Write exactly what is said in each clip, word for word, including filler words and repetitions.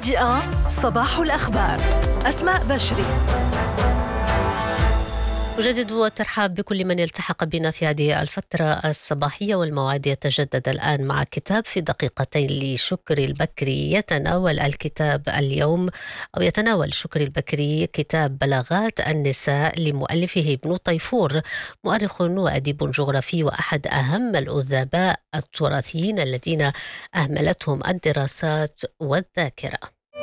المفاجئة صباح الأخبار. أسماء بشري. أجدد الترحاب بكل من يلتحق بنا في هذه الفترة الصباحية، والموعد يتجدد الآن مع كتاب في دقيقتين لشكري البكري. يتناول الكتاب اليوم أو يتناول شكري البكري كتاب بلاغات النساء لمؤلفه ابن طيفور، مؤرخ وأديب جغرافي وأحد أهم الأدباء التراثيين الذين أهملتهم الدراسات والذاكرة.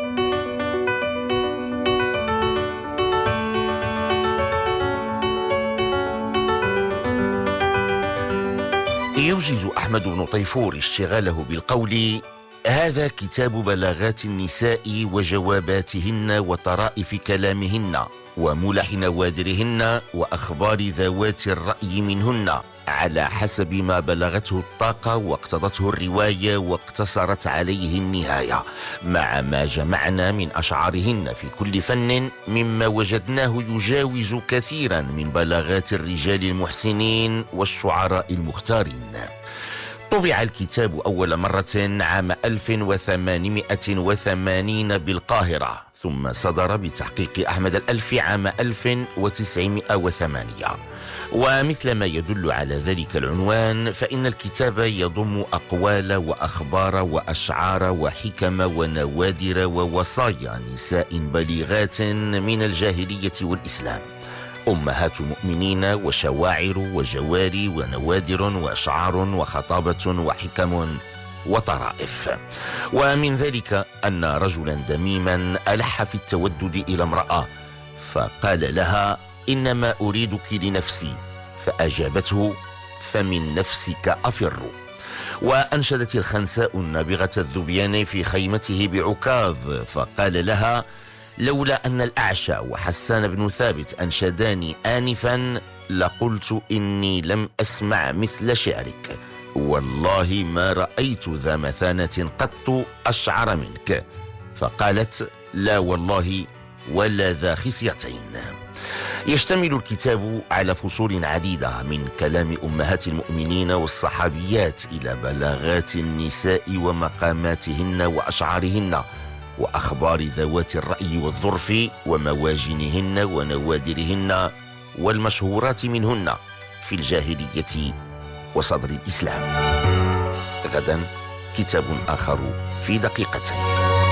يوجز أحمد بن طيفور اشتغاله بالقول: هذا كتاب بلاغات النساء وجواباتهن وطرائف كلامهن وملح نوادرهن وأخبار ذوات الرأي منهن، على حسب ما بلغته الطاقة واقتضته الرواية واقتصرت عليه النهاية، مع ما جمعنا من أشعارهن في كل فن مما وجدناه يجاوز كثيرا من بلاغات الرجال المحسنين والشعراء المختارين. طبع الكتاب أول مرة عام ألف وثمانمائة وثمانين بالقاهرة، ثم صدر بتحقيق أحمد الألفي عام ألف وتسعمائة وثمانية. ومثل ما يدل على ذلك العنوان، فإن الكتاب يضم أقوال وأخبار وأشعار وحكم ونوادر ووصايا نساء بليغات من الجاهلية والإسلام، أمهات مؤمنين وشواعر وجواري ونوادر وأشعار وخطابة وحكم وطرائف. ومن ذلك أن رجلا دميما ألح في التودد إلى امرأة، فقال لها: إنما أريدك لنفسي، فأجابته: فمن نفسك أفر. وأنشدت الخنساء النابغة الذبيان في خيمته بعكاظ، فقال لها: لولا أن الأعشى وحسان بن ثابت أنشداني آنفا لقلت إني لم أسمع مثل شعرك، والله ما رأيت ذا مثانة قط أشعر منك. فقالت: لا والله ولا ذا خصيتين. يشتمل الكتاب على فصول عديدة من كلام أمهات المؤمنين والصحابيات إلى بلاغات النساء ومقاماتهن وأشعارهن وأخبار ذوات الرأي والظرف ومواجنهن ونوادرهن والمشهورات منهن في الجاهلية وصدر الإسلام. غدا كتاب آخر في دقيقتين.